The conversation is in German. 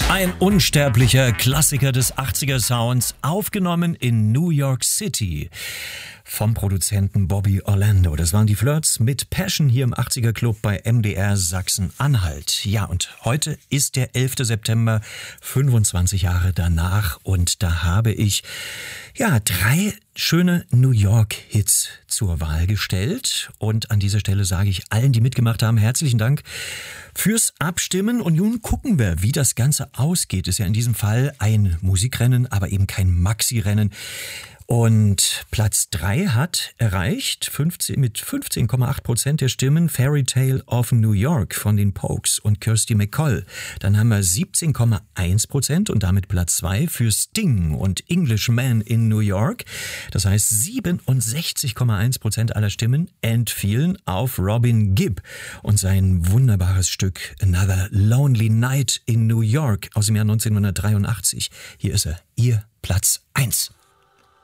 Ein unsterblicher Klassiker des 80er Sounds, aufgenommen in New York City vom Produzenten Bobby Orlando. Das waren die Flirts mit Passion hier im 80er Club bei MDR Sachsen-Anhalt. Ja, und heute ist der 11. September, 25 Jahre danach, und da habe ich 3 schöne New York-Hits zur Wahl gestellt. Und an dieser Stelle sage ich allen, die mitgemacht haben, herzlichen Dank fürs Abstimmen. Und nun gucken wir, wie das Ganze ausgeht. Ist ja in diesem Fall ein Musikrennen, aber eben kein Maxi-Rennen. Und Platz 3 hat erreicht mit 15,8% der Stimmen Fairy Tale of New York von den Pogues und Kirsty MacColl. Dann haben wir 17,1% und damit Platz 2 für Sting und Englishman in New York. Das heißt, 67,1% aller Stimmen entfielen auf Robin Gibb und sein wunderbares Stück Another Lonely Night in New York aus dem Jahr 1983. Hier ist er, ihr Platz 1.